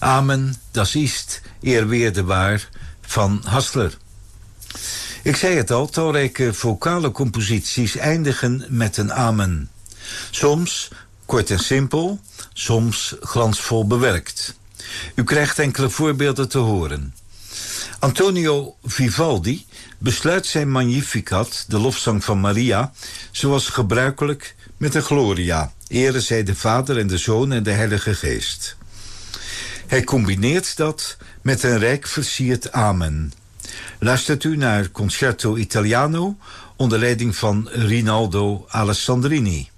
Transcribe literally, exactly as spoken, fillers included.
Amen, das ist, eerwaardebaar, van Hassler. Ik zei het al, talrijke vocale composities eindigen met een amen. Soms kort en simpel, soms glansvol bewerkt. U krijgt enkele voorbeelden te horen. Antonio Vivaldi besluit zijn Magnificat, de lofzang van Maria, zoals gebruikelijk met een Gloria. Ere zij de Vader en de Zoon en de Heilige Geest. Hij combineert dat met een rijk versierd amen. Luistert u naar Concerto Italiano onder leiding van Rinaldo Alessandrini.